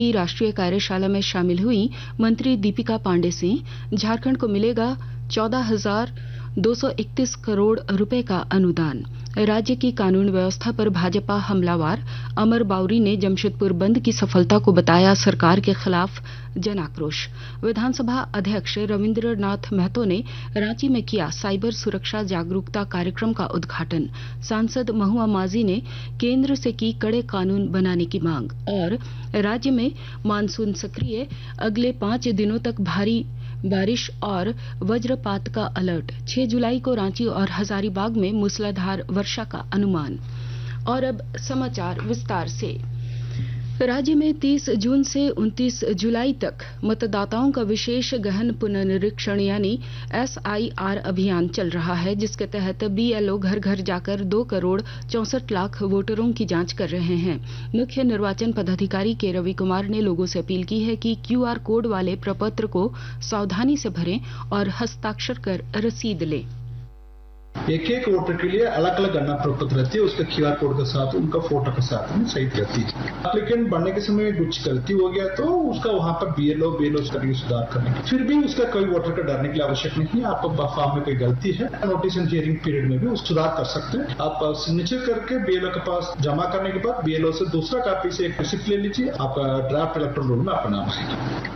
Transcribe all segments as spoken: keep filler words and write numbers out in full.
राष्ट्रीय कार्यशाला में शामिल हुई मंत्री दीपिका पांडे सिंह। झारखंड को मिलेगा चौदह हजार दो सौ इकतीस करोड़ रुपए का अनुदान। राज्य की कानून व्यवस्था पर भाजपा हमलावर। अमर बाउरी ने जमशेदपुर बंद की सफलता को बताया सरकार के खिलाफ जन आक्रोश। विधानसभा अध्यक्ष रविंद्रनाथ महतो ने रांची में किया साइबर सुरक्षा जागरूकता कार्यक्रम का उद्घाटन। सांसद महुआ माझी ने केंद्र से की कड़े कानून बनाने की मांग। और राज्य में मानसून सक्रिय, अगले पांच दिनों तक भारी बारिश और वज्रपात का अलर्ट। छह जुलाई को रांची और हजारीबाग में मूसलाधार वर्षा का अनुमान। और अब समाचार विस्तार से। राज्य में तीस जून से उनतीस जुलाई तक मतदाताओं का विशेष गहन पुनरीक्षण यानी एस आई आर अभियान चल रहा है, जिसके तहत बी एल ओ घर घर जाकर दो करोड़ चौसठ लाख वोटरों की जांच कर रहे हैं। मुख्य निर्वाचन पदाधिकारी के रवि कुमार ने लोगों से अपील की है कि क्यू आर कोड वाले प्रपत्र को सावधानी से भरें और हस्ताक्षर कर रसीद लें। एक एक वोटर के लिए अलग अलग गणना प्रपत्र रहती है, उसका क्यूआर कोड के साथ उनका फोटो के साथ में सही रहती है। एप्लीकेंट बनने के समय कुछ गलती हो गया तो उसका वहां पर बीएलओ बीएलओ करेंगे सुधार करने की। फिर भी उसका कोई वोटर का डरने के लिए आवश्यक नहीं है। आपको फॉर्म में कोई गलती है, नोटिस एंड हियरिंग पीरियड में भी उस सुधार कर सकते हैं। आप सिग्नेचर करके बीएलओ के पास जमा करने के बाद बीएलओ से दूसरा कॉपी से एक रिसिप्ट ले लीजिए, आपका ड्राफ्ट इलेक्टोरल रोल में आपका नाम आएगा।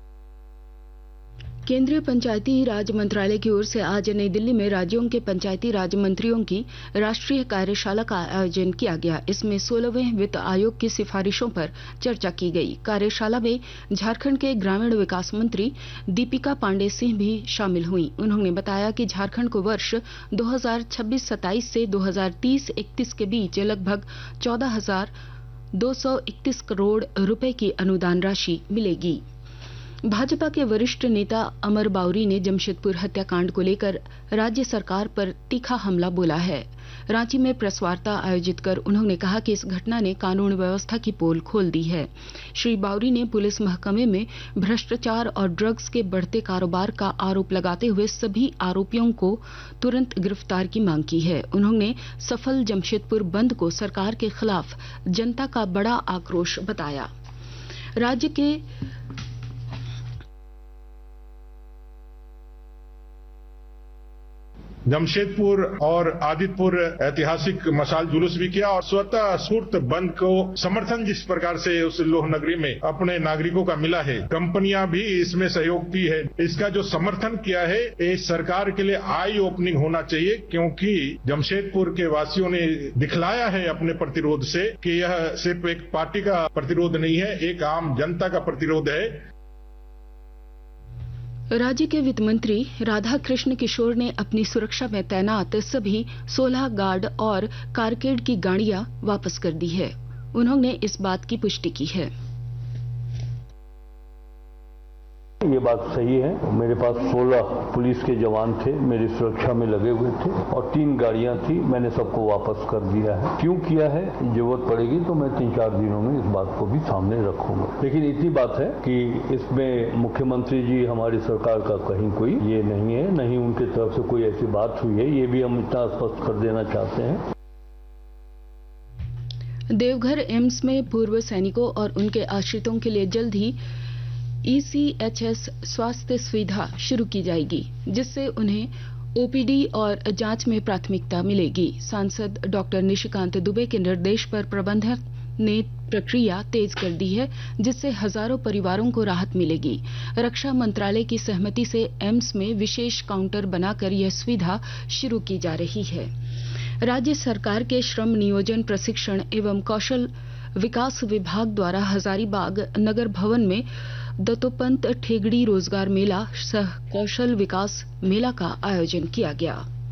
केंद्रीय पंचायती राज मंत्रालय की ओर से आज नई दिल्ली में राज्यों के पंचायती राज मंत्रियों की राष्ट्रीय कार्यशाला का आयोजन किया गया। इसमें सोलहवें वित्त आयोग की सिफारिशों पर चर्चा की गई। कार्यशाला में झारखंड के ग्रामीण विकास मंत्री दीपिका पांडे सिंह भी शामिल हुई। उन्होंने बताया कि झारखंड को वर्ष दो हजार छब्बीस सत्ताईस से दो हजार तीस इकतीस के बीच लगभग चौदह हजार दो सौ इकतीस करोड़ रुपए की अनुदान राशि मिलेगी। भाजपा के वरिष्ठ नेता अमर बाउरी ने जमशेदपुर हत्याकांड को लेकर राज्य सरकार पर तीखा हमला बोला है। रांची में प्रेस वार्ता आयोजित कर उन्होंने कहा कि इस घटना ने कानून व्यवस्था की पोल खोल दी है। श्री बाउरी ने पुलिस महकमे में भ्रष्टाचार और ड्रग्स के बढ़ते कारोबार का आरोप लगाते हुए सभी आरोपियों को तुरंत गिरफ्तार की मांग की है। उन्होंने सफल जमशेदपुर बंद को सरकार के खिलाफ जनता का बड़ा आक्रोश बताया। राज्य के जमशेदपुर और आदितपुर ऐतिहासिक मशाल जुलूस भी किया और स्वतः स्फूर्त बंद को समर्थन जिस प्रकार से उस लोह नगरी में अपने नागरिकों का मिला है, कंपनियां भी इसमें सहयोग की है। इसका जो समर्थन किया है ये सरकार के लिए आई ओपनिंग होना चाहिए, क्योंकि जमशेदपुर के वासियों ने दिखलाया है अपने प्रतिरोध से कि यह सिर्फ एक पार्टी का प्रतिरोध नहीं है, एक आम जनता का प्रतिरोध है। राज्य के वित्त मंत्री राधा कृष्ण किशोर ने अपनी सुरक्षा में तैनात सभी सोलह गार्ड और कारकेड की गाड़ियां वापस कर दी है। उन्होंने इस बात की पुष्टि की है। ये बात सही है। मेरे पास सोलह पुलिस के जवान थे, मेरी सुरक्षा में लगे हुए थे और तीन गाड़ियां थी, मैंने सबको वापस कर दिया है। क्यों किया है, जरूरत पड़ेगी तो मैं तीन चार दिनों में इस बात को भी सामने रखूंगा। लेकिन इतनी बात है कि इसमें मुख्यमंत्री जी हमारी सरकार का कहीं कोई ये नहीं है, नहीं उनकी तरफ से कोई ऐसी बात हुई है, ये भी हम इतना स्पष्ट कर देना चाहते हैं। देवघर एम्स में पूर्व सैनिकों और उनके आश्रितों के लिए जल्द ही ई सी एच एस स्वास्थ्य सुविधा शुरू की जाएगी, जिससे उन्हें ओ पी डी और जांच में प्राथमिकता मिलेगी। सांसद डॉक्टर निशिकांत दुबे के निर्देश पर प्रबंधक ने प्रक्रिया तेज कर दी है, जिससे हजारों परिवारों को राहत मिलेगी। रक्षा मंत्रालय की सहमति से एम्स में विशेष काउंटर बनाकर यह सुविधा शुरू की जा रही है। राज्य सरकार के श्रम नियोजन प्रशिक्षण एवं कौशल विकास विभाग द्वारा हजारीबाग नगर भवन में दत्तोपंत ठेगड़ी रोजगार मेला सह कौशल विकास मेला का आयोजन किया गया।